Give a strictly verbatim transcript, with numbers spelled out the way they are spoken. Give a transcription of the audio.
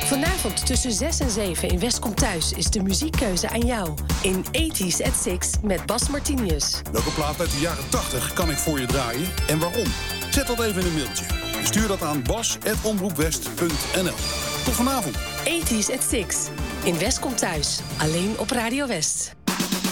Vanavond tussen zes en zeven in West komt Thuis is de muziekkeuze aan jou. In tachtiger at zes met Bas Martinius. Welke plaat uit de jaren tachtig kan ik voor je draaien en waarom? Zet dat even in een mailtje. Stuur dat aan bas at omroepwest punt n l. Tot vanavond. tachtiger at zes in West komt Thuis. Alleen op Radio West.